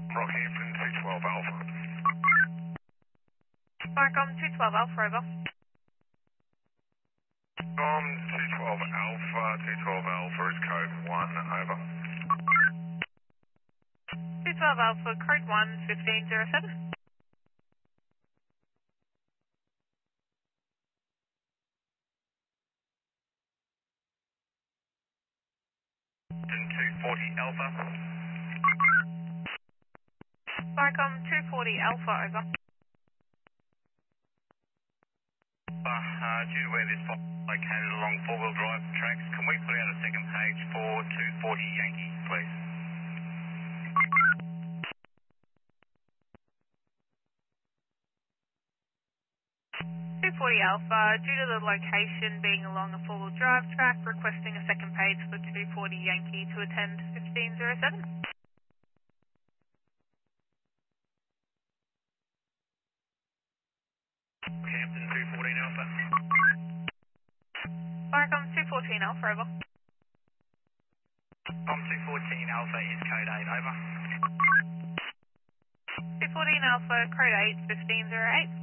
Rockhampton 212 Alpha. Markham 212 Alpha, over. 212 Alpha, 212 Alpha is code 1, over. 212 Alpha, code 1, 1507. 240 Alpha. Markham 240 Alpha, over. Due to where this box is located along four-wheel drive tracks, can we put out a second page for 240 Yankee, please? 240 Alpha, due to the location being along a four-wheel drive track, requesting a second page for 240 Yankee to attend 1507. Hampton 214 Alpha. Markham 214 Alpha, over. 214 Alpha is code 8, over. 214 Alpha, code 8, 1508.